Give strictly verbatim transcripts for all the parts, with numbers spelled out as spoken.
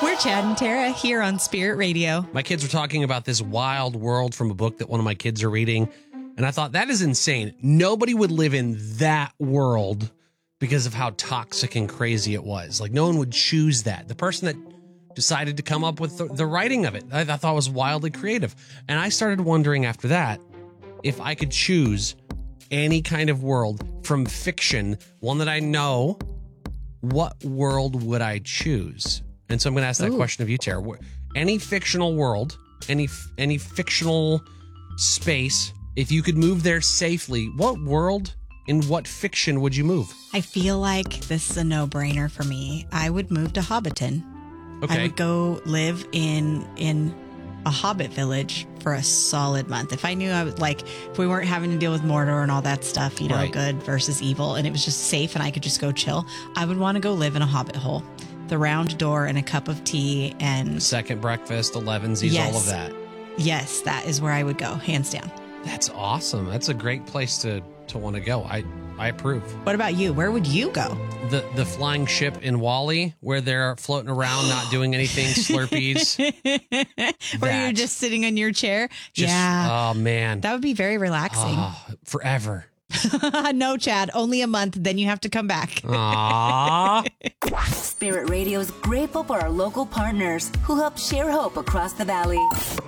We're Chad and Tara here on Spirit Radio. My kids were talking about this wild world from a book that one of my kids are reading. And I thought, that is insane. Nobody would live in that world because of how toxic and crazy it was. Like, no one would choose that. The person that decided to come up with the, the writing of it, I, I thought was wildly creative. And I started wondering after that, if I could choose any kind of world from fiction, one that I know, what world would I choose? And so I'm going to ask that Ooh. question of you, Tara. Any fictional world, any any fictional space, if you could move there safely, what world in what fiction would you move? I feel like this is a no-brainer for me. I would move to Hobbiton. Okay. I would go live in in a hobbit village for a solid month. If I knew I would, like, if we weren't having to deal with Mordor and all that stuff, you know, right. good versus evil, and it was just safe and I could just go chill, I would want to go live in a hobbit hole. The round door and a cup of tea and... Second breakfast, elevensies, yes. all of that. Yes, that is where I would go, hands down. That's awesome. That's a great place to, to want to go. I, I approve. What about you? Where would you go? The the flying ship in WALL-E, where they're floating around, not doing anything, Slurpees. Where That. you're just sitting in your chair? Just, yeah. Oh, man. That would be very relaxing. Oh, forever. No, Chad, only a month, then you have to come back. Aww. Spirit Radio's grateful for our local partners who help share hope across the valley.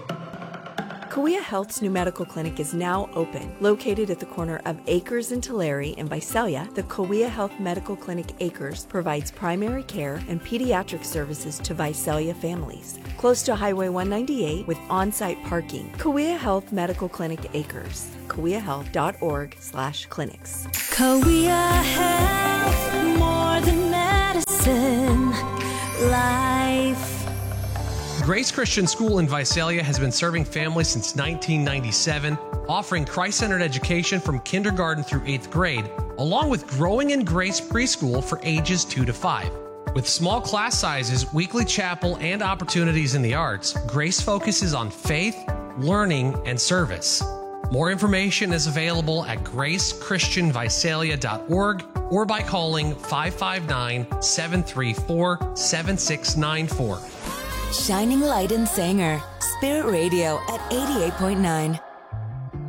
Kauai Health's new medical clinic is now open. Located at the corner of Acres and Tulare in Visalia, the Kauai Health Medical Clinic Acres provides primary care and pediatric services to Visalia families. Close to Highway one ninety-eight with on-site parking. Kauai Health Medical Clinic Acres. kauai health dot org slash clinics. Kauai Health, more than medicine, life. Grace Christian School in Visalia has been serving families since nineteen ninety-seven, offering Christ-centered education from kindergarten through eighth grade, along with Growing in Grace preschool for ages two to five. With small class sizes, weekly chapel, and opportunities in the arts, Grace focuses on faith, learning, and service. More information is available at grace christian visalia dot org or by calling five five nine, seven three four, seven six nine four. Shining light in Sanger. Spirit Radio at eighty-eight point nine.